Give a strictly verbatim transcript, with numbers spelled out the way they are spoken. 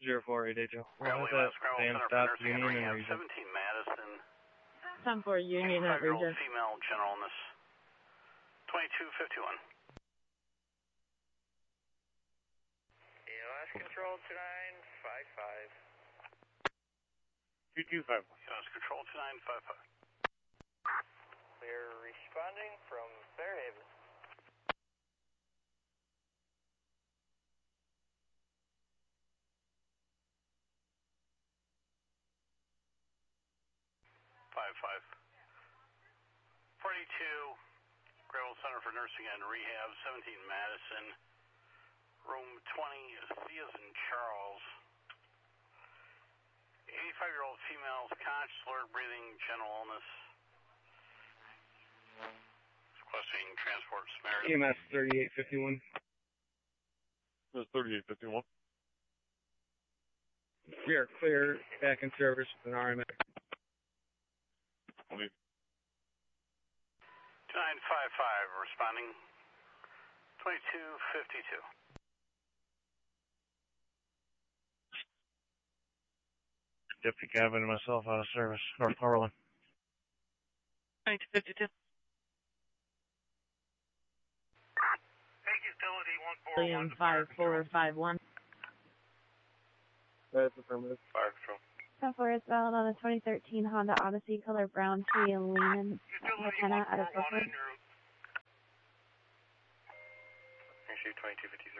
zero four eight eight zero. Gravel We'll have West, that Gravel van Center for stop Nursing and Union and Rehab, Region. seventeen Madison. ten four Union at five-year-old Region. female general illness. twenty-two fifty-one. E L S Control two nine five five. two two five one. E L S Control two nine five five. We're responding from Fairhaven. Five five. forty-two, Gravel Center for Nursing and Rehab, seventeen Madison, room twenty, C as in Charles. eighty-five-year-old female, conscious, alert, breathing, general illness. Requesting transport Samaritan. E M S thirty-eight fifty-one. That's thirty-eight fifty-one. We are clear, back in service with an R M A. twenty. two nine five five, responding. twenty-two fifty-two. Deputy Gavin and myself out of service, North Cumberland. twenty-two fifty-two. William five four five one. That's affirmative. Fire control. ten four is valid on a twenty thirteen Honda Odyssey, color brown, tree and leaning antenna out of Brooklyn. Actually, twenty-two fifty-three.